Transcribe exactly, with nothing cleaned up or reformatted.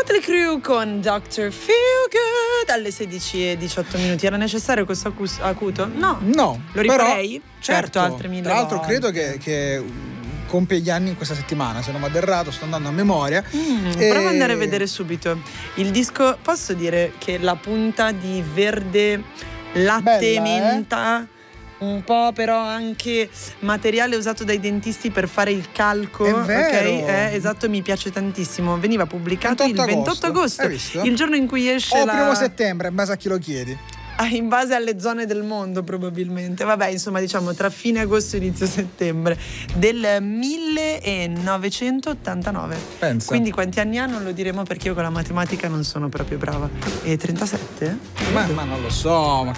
Motley Crue con doctor Feelgood alle sedici e diciotto minuti. Era necessario questo acus- acuto? No. No. Lo rifarei? Però, certo, altre mille Tra l'altro volte. credo che, che compie gli anni in questa settimana, se non vado errato, sto andando a memoria. Mm, e... Prova ad andare a vedere subito. Il disco, posso dire che la punta di verde latte Bella, menta... Eh? Un po' però anche materiale usato dai dentisti per fare il calco. È vero. Ok? Eh, esatto, mi piace tantissimo. Veniva pubblicato il ventotto agosto, Hai visto? il giorno in cui esce o la... primo settembre, in base a chi lo chiedi. Ah, in base alle zone del mondo probabilmente. Vabbè, insomma, diciamo tra fine agosto e inizio settembre del millenovecentottantanove. Pensa. Quindi quanti anni ha non lo diremo perché io con la matematica non sono proprio brava. E trentasette? Ma, ma non lo so, ma